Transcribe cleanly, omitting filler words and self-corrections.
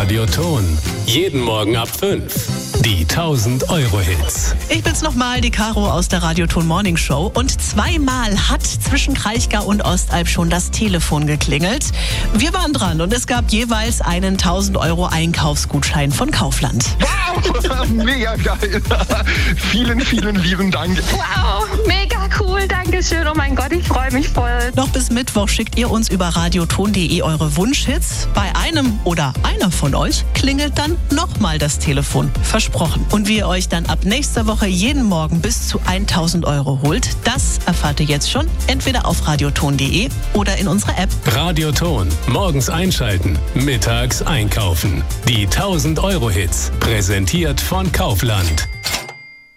Radioton. Jeden Morgen ab 5. Die 1000-Euro-Hits. Ich bin's nochmal, die Caro aus der Radioton Morning Show. Und zweimal hat zwischen Kraichgau und Ostalb schon das Telefon geklingelt. Wir waren dran und es gab jeweils einen 1000-Euro Einkaufsgutschein von Kaufland. Wow, mega geil. Vielen, vielen lieben Dank. Wow, mega cool, danke schön. Oh mein Gott, ich freue mich voll. Noch bis Mittwoch schickt ihr uns über radioton.de eure Wunschhits. Bei einem oder einer von euch klingelt dann nochmal das Telefon. Versprochen. Und wie ihr euch dann ab nächster Woche jeden Morgen bis zu 1000 Euro holt, das erfahrt ihr jetzt schon entweder auf radioton.de oder in unserer App. Radioton. Morgens einschalten, mittags einkaufen. Die 1000-Euro-Hits. Präsentiert von Kaufland.